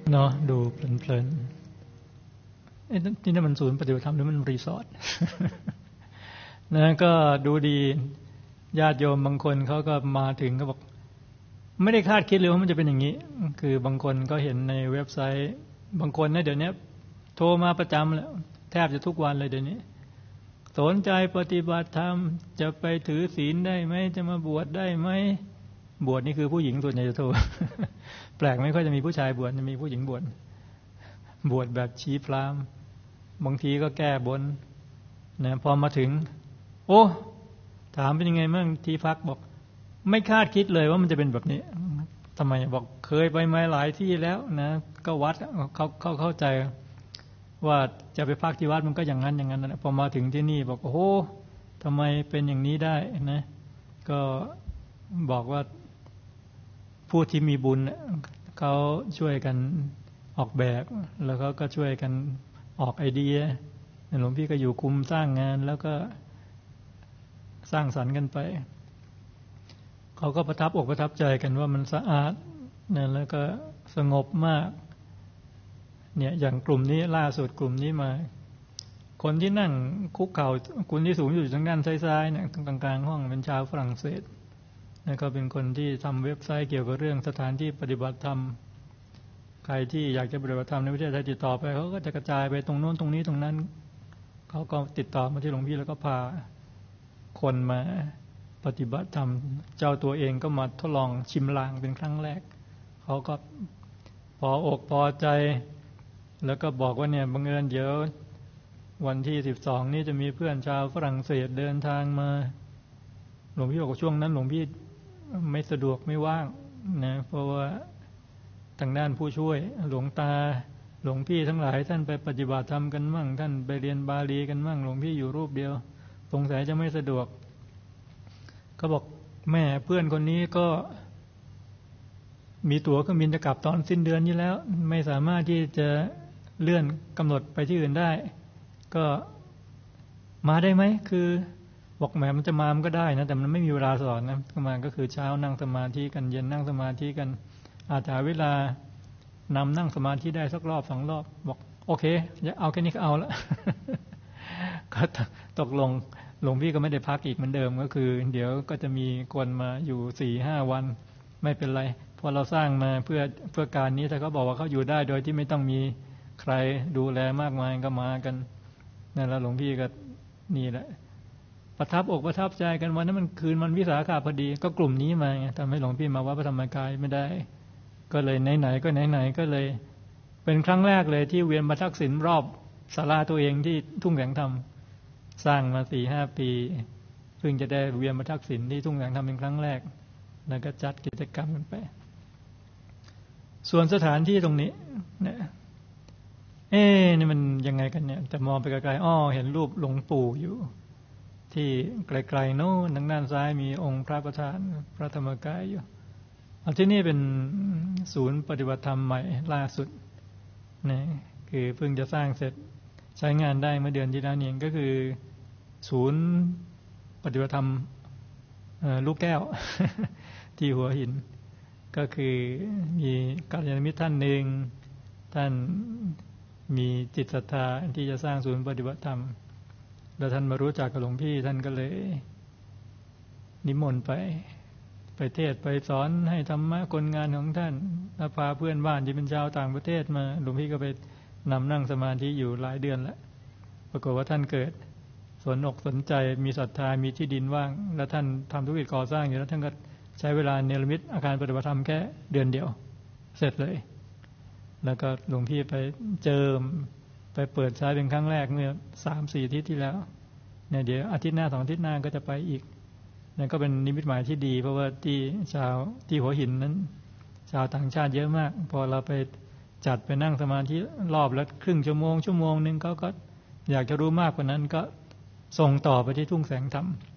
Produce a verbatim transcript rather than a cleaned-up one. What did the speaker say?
เนาะดูเพลินๆเอ๊ะที่นั่นมันศูนย์ปฏิบัติธรรมหรือมันรีสอร์ท นะก็ดูดีญาติโยมบางคนเขาก็มาถึงก็บอกไม่ได้คาดคิดเลยว่ามันจะเป็นอย่างนี้คือบางคนก็เห็นในเว็บไซต์บางคนนะเดี๋ยวนี้โทรมาประจำแล้วแทบจะทุกวันเลยเดี๋ยวนี้สนใจปฏิบัติธรรมจะไปถือศีลได้ไหมจะมาบวชได้ไหมบวชนี่คือผู้หญิงส่วนใหญ่จะโทร แปลกไม่ค่อยจะมีผู้ชายบวชจะมีผู้หญิงบวชบวชแบบชี้พรามบางทีก็แก้บนนะพอมาถึงโอ้ถามเป็นยังไงบ้างที่พักบอกไม่คาดคิดเลยว่ามันจะเป็นแบบนี้ทำไมบอกเคยไปมาหลายที่แล้วนะก็วัดเขาเขาเข้าใจว่าจะไปพักที่วัดมันก็อย่างนั้นอย่างนั้นนะพอมาถึงที่นี่บอกโอ้โหทำไมเป็นอย่างนี้ได้นะก็บอกว่าผู้ที่มีบุญเขาช่วยกันออกแบบแล้วเขาก็ช่วยกันออกไอเดียหลวงพี่ก็อยู่คุมสร้างงานแล้วก็สร้างสรรค์กันไปเขาก็ประทับอกประทับใจกันว่ามันสะอาดนะแล้วก็สงบมากเนี่ยอย่างกลุ่มนี้ล่าสุดกลุ่มนี้มาคนที่นั่งคุกเข่าคุณที่สูงอยู่ทางด้านซ้ายๆเนี่ยกลางๆห้องเป็นชาวฝรั่งเศสนะก็เป็นคนที่ทำเว็บไซต์เกี่ยวกับเรื่องสถานที่ปฏิบัติธรรมใครที่อยากจะปฏิบัติธรรมในประเทศไทยติดต่อไปเขาก็จะกระจายไปตรงโน้นตรงนี้ตรงนั้นเขาก็ติดต่อมาที่หลวงพี่แล้วก็พาคนมาปฏิบัติธรรมเจ้าตัวเองก็มาทดลองชิมลางเป็นครั้งแรกเขาก็พออกพอใจแล้วก็บอกว่าเนี่ยบังเอิญเดี๋ยววันที่สิบสองนี้จะมีเพื่อนชาวฝรั่งเศสเดินทางมาหลวงพี่บอกช่วงนั้นหลวงพี่ไม่สะดวกไม่ว่างนะเพราะว่าทางด้านผู้ช่วยหลวงตาหลวงพี่ทั้งหลายท่านไปปฏิบัติธรรมกันมั่งท่านไปเรียนบาลีกันมั่งหลวงพี่อยู่รูปเดียวสงสัยจะไม่สะดวกก็บอกแม่เพื่อนคนนี้ก็มีตั๋วเครื่องบินจะกลับตอนสิ้นเดือนนี้แล้วไม่สามารถที่จะเลื่อนกำหนดไปที่อื่นได้ก็มาได้ไหมคือบอกแม่มันจะมามันก็ได้นะแต่มันไม่มีเวลาสอนนะประมาณก็คือเช้านั่งสมาธิกันเย็นนั่งสมาธิกันอาจจะเวลานำนั่งสมาธิได้สักรอบสองรอบบอกโอเคจะเอาแค่นี้ก็เอาละ ก็ตกลงหลวงพี่ก็ไม่ได้พักอีกเหมือนเดิมก็คือเดี๋ยวก็จะมีคนมาอยู่สี่ห้าวันไม่เป็นไรพอเราสร้างมาเพื่อเพื่อการนี้ถ้าเขาบอกว่าเขาอยู่ได้โดยที่ไม่ต้องมีใครดูแลมากมายก็มากันนั่นแล้วหลวงพี่ก็นี่แหละประทับอกประทับใจกันวันนั้นมันคืนมันวิสาขพอดีก็กลุ่มนี้มาไงทำให้หลวงพี่มาวัดพระธรรมกายไม่ได้ก็เลยไหนๆก็ไหนๆก็เลยเป็นครั้งแรกเลยที่เวียนมาทักษิณรอบศาลาตัวเองที่ทุ่งแสงธรรมสร้างมาสี่ห้าปีเพิ่งจะได้เวียนมาทักษิณที่ทุ่งแสงธรรมเป็นครั้งแรกแล้วก็จัดกิจกรรมกันไปส่วนสถานที่ตรงนี้เนี่ยเอ๊ะนี่มันยังไงกันเนี่ยแต่มองไปไกลๆอ้อเห็นรูปหลวงปู่อยู่ที่ไกลๆโน้นทางด้านซ้ายมีองค์พระประธานพระธรรมกายอยู่เอาที่นี่เป็นศูนย์ปฏิบัติธรรมใหม่ล่าสุดนะคือเพิ่งจะสร้างเสร็จใช้งานได้เมื่อเดือนที่แล้วนี่ก็คือศูนย์ปฏิบัติธรรมลูกแก้ว ที่หัวหินก็คือมีกัลยาณมิตรท่านหนึ่งท่านมีจิตศรัทธาที่จะสร้างศูนย์ปฏิบัติธรรมแล้วท่านมารู้จักกับหลวงพี่ท่านก็เลยนิมนต์ไปไปเทศไปสอนให้ธรรมะคนงานของท่านแล้วพาเพื่อนบ้านที่เป็นชาวต่างประเทศมาหลวงพี่ก็ไปนำนั่งสมาธิอยู่หลายเดือนแล้วปรากฏว่าท่านเกิดสนอกสนใจมีศรัทธามีที่ดินว่างแล้วท่านทำธุรกิจก่อสร้างอยู่แล้วท่านก็ใช้เวลาเนรมิตอาคารปฏิบัติธรรมแค่เดือนเดียวเสร็จเลยแล้วก็หลวงพี่ไปเจิมไปเปิดใช้เป็นครั้งแรกเมื่อสามสี่อาทิตย์ที่แล้วเนี่ยเดี๋ยวอาทิตย์หน้าสองอาทิตย์หน้าก็จะไปอีกนั่นก็เป็นนิมิตหมายที่ดีเพราะว่าที่ชาวที่หัวหินนั้นชาวต่างชาติเยอะมากพอเราไปจัดไปนั่งสมาธิรอบละครึ่งชั่วโมงชั่วโมงนึงเขาก็อยากจะรู้มากกว่านั้นก็ส่งต่อไปที่ทุ่งแสงธรรม